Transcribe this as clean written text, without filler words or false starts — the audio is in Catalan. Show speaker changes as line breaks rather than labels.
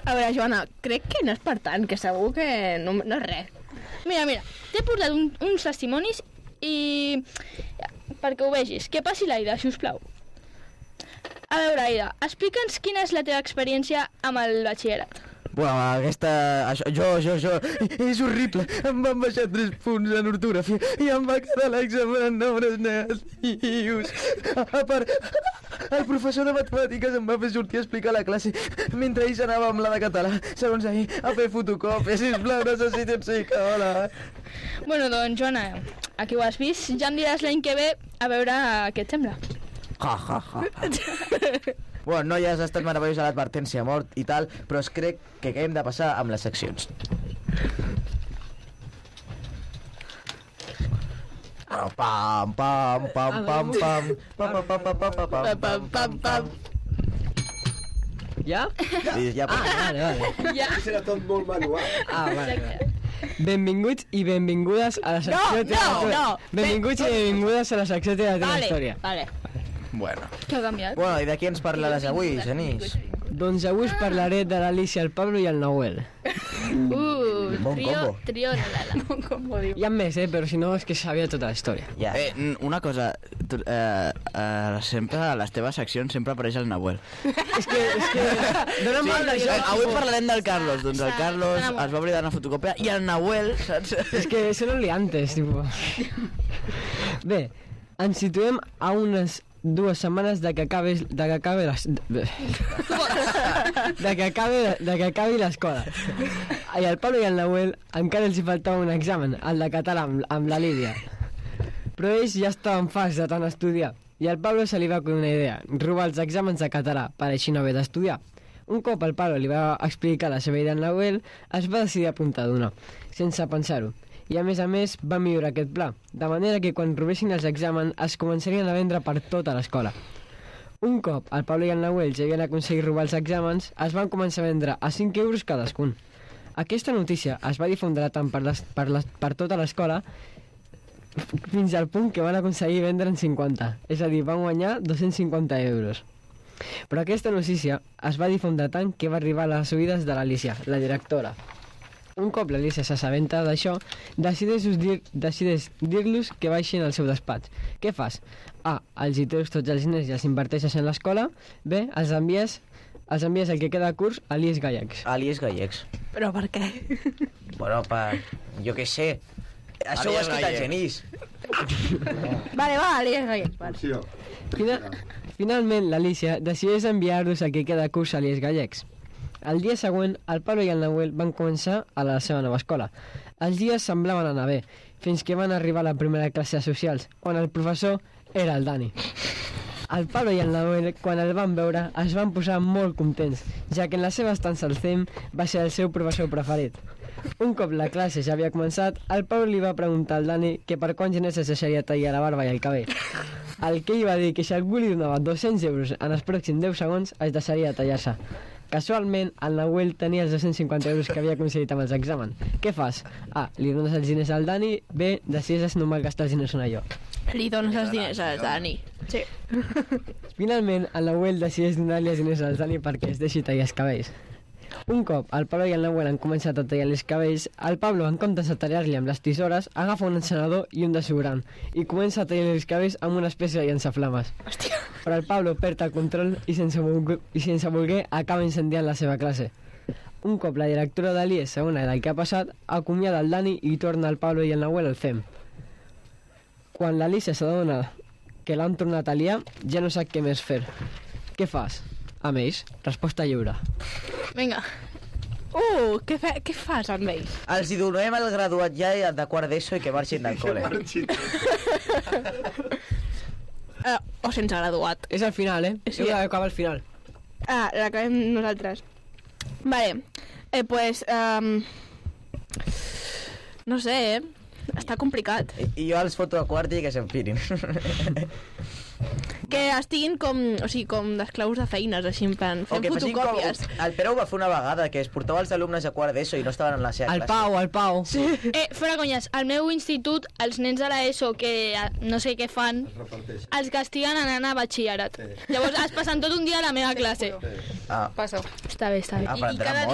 A veure, Joana, crec que no és per tant, que segur que no és res. Mira, t'he portat uns testimonis i... perquè ho vegis. Que passi l'Aida, si us plau. A veure, Aida, explica'ns quina és la teva experiència amb el batxillerat.
Bueno, jo... És horrible. Em van baixar 3 punts en ortografia i em va quedar l'examen en nombres negatius. A part, el professor de matemàtiques em va fer sortir a explicar la classe mentre ell anava amb la de català, segons ahir, a fer fotocòpies. Sisplau, necessito un psicòleg.
Bueno, doncs, Joana, aquí ho has vist. Ja em diràs l'any que ve a veure què et sembla.
Bueno, no, ja has estat meravellós a l'advertència mort i tal, però crec que hem de passar amb les seccions. Pam, pam, pam, pam, pam, pam, pam.
Ja?
Ja,
vale.
Ja.
Serà tot molt manual.
Vale. Benvinguts i benvingudes a la secció
No.
Benvinguts i benvingudes a la secció de la història.
Vale.
Bueno.
Què ha canviat?
Bueno, i de qui ens parlaràs avui, Genís?
Doncs avui us parlaré de l'Alicia, el Pablo i el Nahuel.
Bon combo.
Trio, bon combo, diu.
Hi ha més, però si no és que sabia tota la història.
Ja.
Una cosa, sempre a les teves seccions sempre apareix el Nahuel.
És que dona mal d'això.
Avui parlarem del Carlos, doncs el Carlos es va oblidar una fotocòpia i el Nahuel, saps?
És que són liantes, tipo. Bé, ens situem a unes 2 setmanes de que acabi l'escola. I al Pablo i al Nahuel encara els hi faltava un examen, el de català amb la Lídia. Però ells ja estaven farts de tant estudiar i al Pablo se li va acudir una idea, robar els exàmens de català per així no haver d'estudiar. Un cop el Pablo li va explicar la seva idea al Nahuel, es va decidir apuntar d'una, sense pensar-ho. I a més, va millorar aquest pla, de manera que quan robessin els exàmens es començarien a vendre per tota l'escola. Un cop el Pablo i el Nahuel ja havien aconseguit robar els exàmens, es van començar a vendre a 5 euros cadascun. Aquesta notícia es va difondre tant per tota l'escola fins al punt que van aconseguir vendre en 50, és a dir, van guanyar 250 euros. Però aquesta notícia es va difondre tant que va arribar a les oïdes de l'Alicia, la directora. Un cop l'Alicia s'assabenta d'això, decideix dir-los que baixin al seu despatx. Què fas? A. Els hi treus tots els diners i els inverteixes en l'escola. B. Els envies el que queda de curs a l'IES Gallecs.
A l'IES Gallecs.
Però per què?
Bueno, jo què sé. Això ho ha escrit el Genís.
Vale, l'IES Gallecs.
Finalment, l'Alicia decideix enviar-los el que queda de curs a l'IES Gallecs. El dia següent, el Pablo i el Nahuel van començar a la seva nova escola. Els dies semblaven anar bé, fins que van arribar a la primera classe de socials, on el professor era el Dani. El Pablo i el Nahuel, quan el van veure, es van posar molt contents, ja que en la seva estança al CEM va ser el seu professor preferit. Un cop la classe ja havia començat, el Pablo li va preguntar al Dani que per quants diners es deixaria tallar la barba i el cabell. El que ell va dir que si algú li donava 200 euros en els pròxims 10 segons, es deixaria tallar-se. Casualment, el Nahuel tenia els 250 euros que havia aconseguit amb els exàmens. Què fas? A. Li dones els diners al Dani. B. Decideixes no malgastar els diners en allò.
Li dones els diners al Dani. Sí.
Finalment, el Nahuel decideix donar-li els diners al Dani perquè es deixi tallar els cabells. Un cop el Pablo i el Nahuel han començat a tallar els cabells, el Pablo, en comptes de tallar-li amb les tisores, agafa un encenedor i un desodorant i comença a tallar els cabells amb una espècie de llançaflames.
Hòstia.
Però el Pablo perd el control i sense voler acaba incendiant la seva classe. Un cop la directora de l'IES s'adona del que ha passat, acomiada el Dani i torna el Pablo i el Nahuel al CEM. Quan l'Alicia s'adona que l'han tornat a liar, ja no sap què més fer. Què fas? Amb ells, resposta lliure.
Vinga. Què fas amb ells?
Els hi donem el graduat ja de quart d'ESO i que marxin del col·le.
O sense graduat.
És al final,
Sí.
Acaba al final.
L'acabem nosaltres. Vale. Pues... no sé, està complicat.
I jo els foto a quart i que s'enfirin.
Que estiguin com d'esclaus de feines, així en plan, fent fotocòpies.
El Pere ho va fer una vegada, que es portava els alumnes a quart d'ESO i no estaven en la seva classe.
El Pau.
Sí. Fora conyes, al meu institut, els nens de l'ESO que no sé què fan, els castiguen anant a batxillerat. Llavors es passen tot un dia a la meva classe.
Ah.
Passa. Està bé. I cada